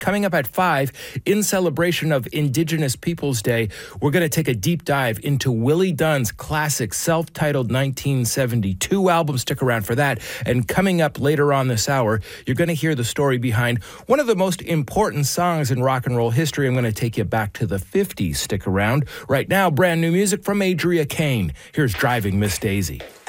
Coming up at 5, in celebration of Indigenous Peoples Day, we're going to take a deep dive into Willie Dunn's classic self-titled 1972 album. Stick around for that. And coming up later on this hour, you're going to hear the story behind one of the most important songs in rock and roll history. I'm going to take you back to the 50s. Stick around. Right now, brand new music from Adria Kane. Here's Driving Miss Daisy.